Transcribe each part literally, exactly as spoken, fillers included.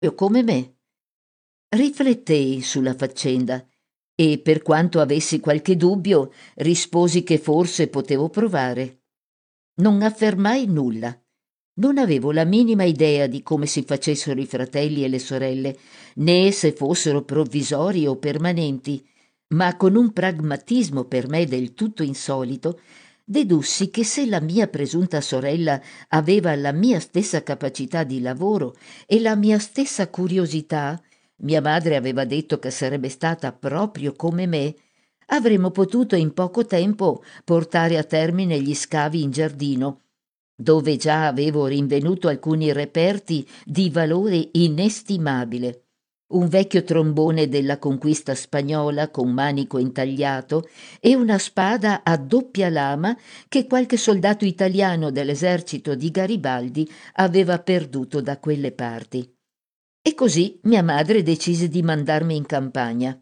come me. Riflettei sulla faccenda e, per quanto avessi qualche dubbio, risposi che forse potevo provare. Non affermai nulla. Non avevo la minima idea di come si facessero i fratelli e le sorelle, né se fossero provvisori o permanenti, ma con un pragmatismo per me del tutto insolito, dedussi che se la mia presunta sorella aveva la mia stessa capacità di lavoro e la mia stessa curiosità, mia madre aveva detto che sarebbe stata proprio come me, avremmo potuto in poco tempo portare a termine gli scavi in giardino, dove già avevo rinvenuto alcuni reperti di valore inestimabile. Un vecchio trombone della conquista spagnola con manico intagliato e una spada a doppia lama che qualche soldato italiano dell'esercito di Garibaldi aveva perduto da quelle parti. E così mia madre decise di mandarmi in campagna.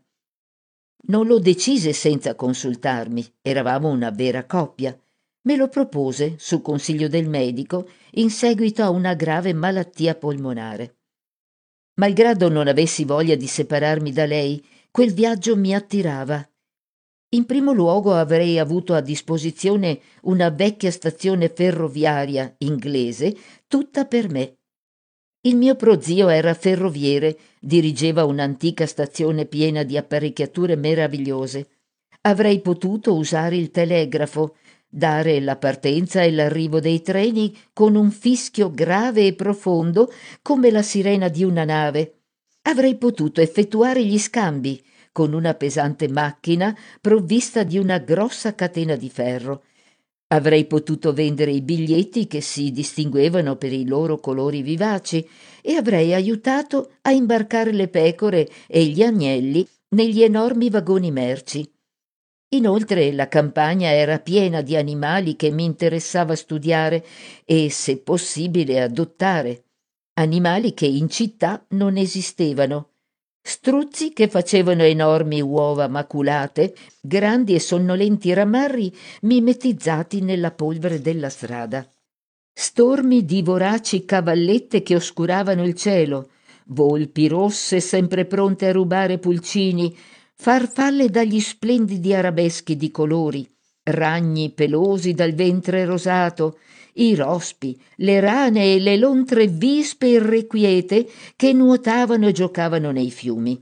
Non lo decise senza consultarmi, eravamo una vera coppia. Me lo propose, su consiglio del medico, in seguito a una grave malattia polmonare. Malgrado non avessi voglia di separarmi da lei, quel viaggio mi attirava. In primo luogo avrei avuto a disposizione una vecchia stazione ferroviaria inglese tutta per me. Il mio prozio era ferroviere, dirigeva un'antica stazione piena di apparecchiature meravigliose. Avrei potuto usare il telegrafo, dare la partenza e l'arrivo dei treni con un fischio grave e profondo come la sirena di una nave. Avrei potuto effettuare gli scambi con una pesante macchina provvista di una grossa catena di ferro. Avrei potuto vendere i biglietti che si distinguevano per i loro colori vivaci e avrei aiutato a imbarcare le pecore e gli agnelli negli enormi vagoni merci. Inoltre la campagna era piena di animali che mi interessava studiare e, se possibile, adottare. Animali che in città non esistevano. Struzzi che facevano enormi uova maculate, grandi e sonnolenti ramarri mimetizzati nella polvere della strada. Stormi di voraci cavallette che oscuravano il cielo, volpi rosse sempre pronte a rubare pulcini, farfalle dagli splendidi arabeschi di colori, ragni pelosi dal ventre rosato, i rospi, le rane e le lontre vispe irrequiete che nuotavano e giocavano nei fiumi.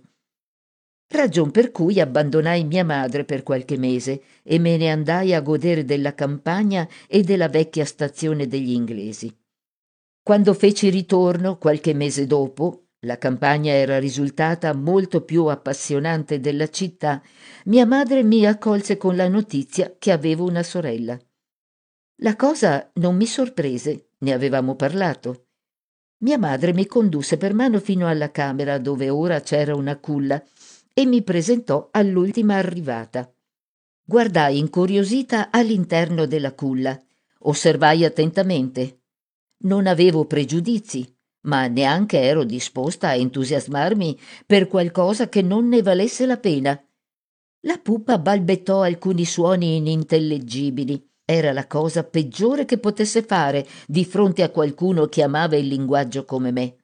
Ragion per cui abbandonai mia madre per qualche mese e me ne andai a godere della campagna e della vecchia stazione degli inglesi. Quando feci ritorno, qualche mese dopo, la campagna era risultata molto più appassionante della città, mia madre mi accolse con la notizia che avevo una sorella. La cosa non mi sorprese, ne avevamo parlato. Mia madre mi condusse per mano fino alla camera dove ora c'era una culla e mi presentò all'ultima arrivata. Guardai incuriosita all'interno della culla, osservai attentamente. Non avevo pregiudizi, ma neanche ero disposta a entusiasmarmi per qualcosa che non ne valesse la pena. La pupa balbettò alcuni suoni inintellegibili. Era la cosa peggiore che potesse fare di fronte a qualcuno che amava il linguaggio come me.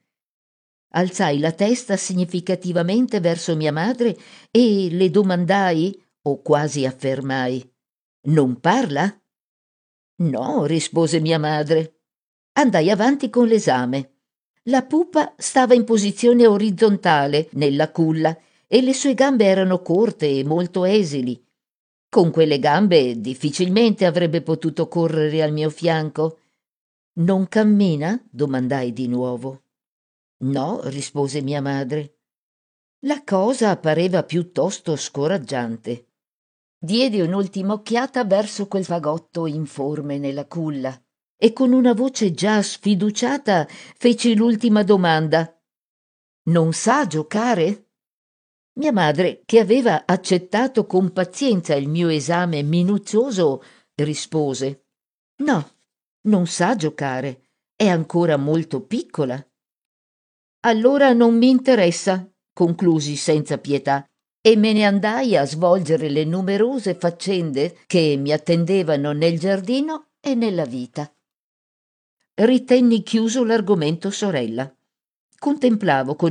Alzai la testa significativamente verso mia madre e le domandai, o quasi affermai: «Non parla?» «No», rispose mia madre. Andai avanti con l'esame. La pupa stava in posizione orizzontale nella culla e le sue gambe erano corte e molto esili. Con quelle gambe difficilmente avrebbe potuto correre al mio fianco. «Non cammina?» domandai di nuovo. «No», rispose mia madre. La cosa pareva piuttosto scoraggiante. Diedi un'ultima occhiata verso quel fagotto informe nella culla e con una voce già sfiduciata feci l'ultima domanda. «Non sa giocare?» Mia madre, che aveva accettato con pazienza il mio esame minuzioso, rispose: «No, non sa giocare, è ancora molto piccola». «Allora non mi interessa», conclusi senza pietà, e me ne andai a svolgere le numerose faccende che mi attendevano nel giardino e nella vita. Ritenni chiuso l'argomento sorella. Contemplavo con